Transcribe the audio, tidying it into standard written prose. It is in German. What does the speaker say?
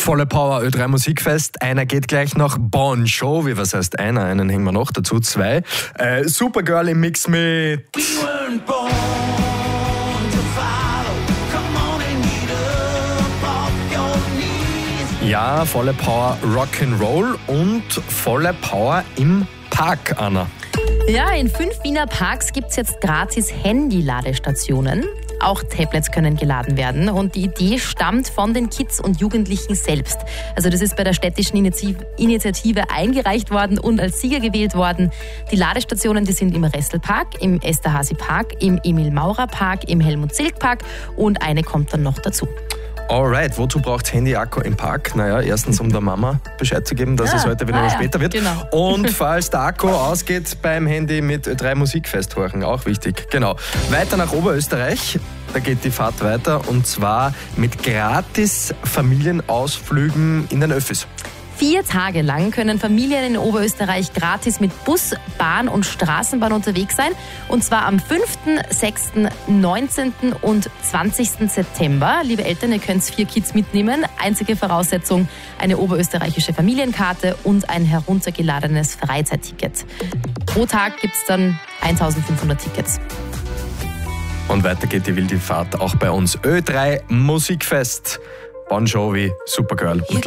Volle Power, Ö3 Musikfest. Einer geht gleich nach Bon Jovi. Was heißt einer? Einen hängen wir noch dazu. 2. Supergirl im Mix mit... Ja, volle Power Rock'n'Roll und volle Power im Park, Anna. Ja, in 5 Wiener Parks gibt es jetzt gratis Handy-Ladestationen. Auch Tablets können geladen werden und die Idee stammt von den Kids und Jugendlichen selbst. Also das ist bei der städtischen Initiative eingereicht worden und als Sieger gewählt worden. Die Ladestationen, die sind im Restelpark, im Esterhazy-Park, im Emil-Maurer-Park, im Helmut-Zilk-Park und eine kommt dann noch dazu. Alright, wozu braucht Handy-Akku im Park? Naja, erstens, um der Mama Bescheid zu geben, dass es heute wieder mal später wird. Genau. Und falls der Akku ausgeht, beim Handy mit Ö3 Musikfest horchen, auch wichtig. Genau. Weiter nach Oberösterreich, da geht die Fahrt weiter und zwar mit gratis Familienausflügen in den Öffis. 4 Tage lang können Familien in Oberösterreich gratis mit Bus, Bahn und Straßenbahn unterwegs sein. Und zwar am 5., 6., 19. und 20. September. Liebe Eltern, ihr könnt 4 Kids mitnehmen. Einzige Voraussetzung, eine oberösterreichische Familienkarte und ein heruntergeladenes Freizeitticket. Pro Tag gibt es dann 1500 Tickets. Und weiter geht die wilde Fahrt auch bei uns. Ö3 Musikfest. Bon Jovi, Supergirl.